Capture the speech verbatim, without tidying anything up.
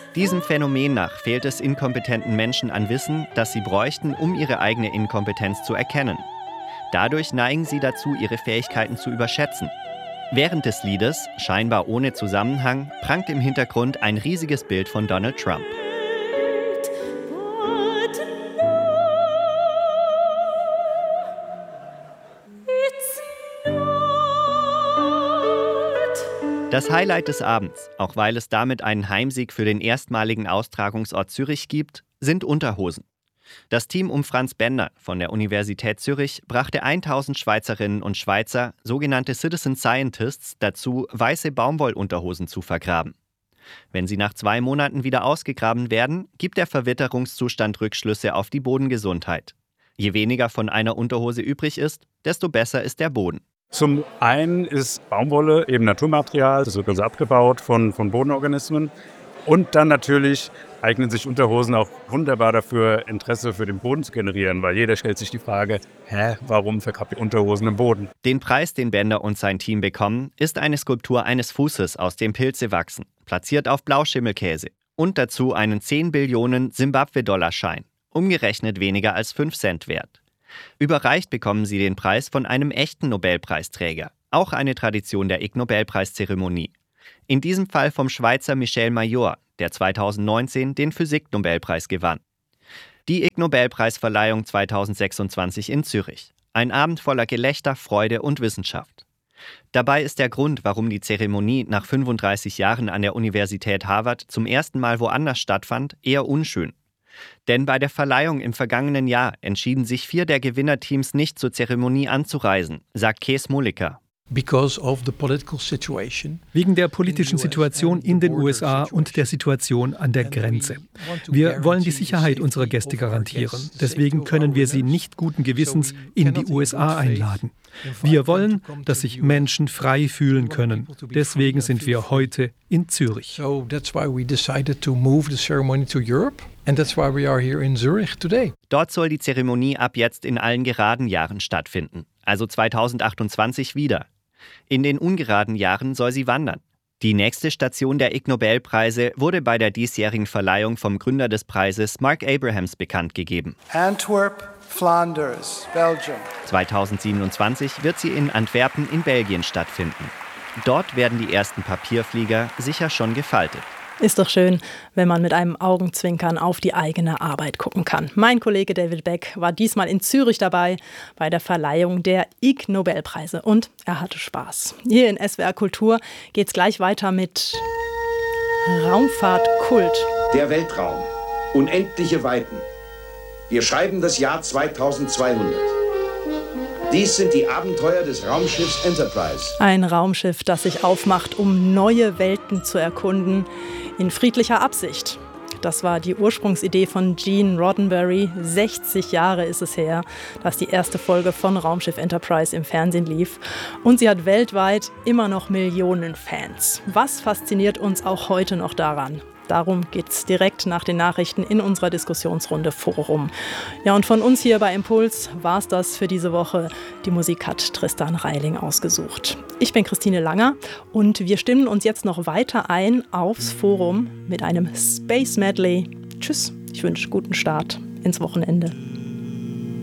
Diesem Phänomen nach fehlt es inkompetenten Menschen an Wissen, das sie bräuchten, um ihre eigene Inkompetenz zu erkennen. Dadurch neigen sie dazu, ihre Fähigkeiten zu überschätzen. Während des Liedes, scheinbar ohne Zusammenhang, prangt im Hintergrund ein riesiges Bild von Donald Trump. Das Highlight des Abends, auch weil es damit einen Heimsieg für den erstmaligen Austragungsort Zürich gibt, sind Unterhosen. Das Team um Franz Bender von der Universität Zürich brachte tausend Schweizerinnen und Schweizer, sogenannte Citizen Scientists, dazu, weiße Baumwollunterhosen zu vergraben. Wenn sie nach zwei Monaten wieder ausgegraben werden, gibt der Verwitterungszustand Rückschlüsse auf die Bodengesundheit. Je weniger von einer Unterhose übrig ist, desto besser ist der Boden. Zum einen ist Baumwolle eben Naturmaterial, das wird also abgebaut von, von Bodenorganismen. Und dann natürlich eignen sich Unterhosen auch wunderbar dafür, Interesse für den Boden zu generieren, weil jeder stellt sich die Frage, hä, warum vergrabt ihr Unterhosen im Boden? Den Preis, den Bender und sein Team bekommen, ist eine Skulptur eines Fußes, aus dem Pilze wachsen, platziert auf Blauschimmelkäse. Und dazu einen zehn Billionen Simbabwe-Dollar-Schein, umgerechnet weniger als fünf Cent wert. Überreicht bekommen sie den Preis von einem echten Nobelpreisträger, auch eine Tradition der Ig Nobelpreiszeremonie. In diesem Fall vom Schweizer Michel Mayor, der zweitausendneunzehn den Physik-Nobelpreis gewann. Die Ig Nobelpreisverleihung zweitausendsechsundzwanzig in Zürich. Ein Abend voller Gelächter, Freude und Wissenschaft. Dabei ist der Grund, warum die Zeremonie nach fünfunddreißig Jahren an der Universität Harvard zum ersten Mal woanders stattfand, eher unschön. Denn bei der Verleihung im vergangenen Jahr entschieden sich vier der Gewinnerteams nicht zur Zeremonie anzureisen, sagt Kees Mulliker. Wegen der politischen Situation in den U S A und der Situation an der Grenze. Wir wollen die Sicherheit unserer Gäste garantieren. Deswegen können wir sie nicht guten Gewissens in die U S A einladen. Wir wollen, dass sich Menschen frei fühlen können. Deswegen sind wir heute in Zürich. Dort soll die Zeremonie ab jetzt in allen geraden Jahren stattfinden, also zweitausendachtundzwanzig wieder. In den ungeraden Jahren soll sie wandern. Die nächste Station der Ig Nobelpreise wurde bei der diesjährigen Verleihung vom Gründer des Preises, Mark Abrahams, bekannt gegeben. Antwerp, Flanders, Belgium. zweitausendsiebenundzwanzig wird sie in Antwerpen in Belgien stattfinden. Dort werden die ersten Papierflieger sicher schon gefaltet. Ist doch schön, wenn man mit einem Augenzwinkern auf die eigene Arbeit gucken kann. Mein Kollege David Beck war diesmal in Zürich dabei bei der Verleihung der Ig Nobelpreise und er hatte Spaß. Hier in S W R Kultur geht's gleich weiter mit Raumfahrtkult. Der Weltraum. Unendliche Weiten. Wir schreiben das Jahr zweitausendzweihundert. Dies sind die Abenteuer des Raumschiffs Enterprise. Ein Raumschiff, das sich aufmacht, um neue Welten zu erkunden, in friedlicher Absicht. Das war die Ursprungsidee von Gene Roddenberry. sechzig Jahre ist es her, dass die erste Folge von Raumschiff Enterprise im Fernsehen lief. Und sie hat weltweit immer noch Millionen Fans. Was fasziniert uns auch heute noch daran? Darum geht's direkt nach den Nachrichten in unserer Diskussionsrunde Forum. Ja, und von uns hier bei Impuls war's das für diese Woche. Die Musik hat Tristan Reiling ausgesucht. Ich bin Christine Langer und wir stimmen uns jetzt noch weiter ein aufs Forum mit einem Space Medley. Tschüss, ich wünsche guten Start ins Wochenende.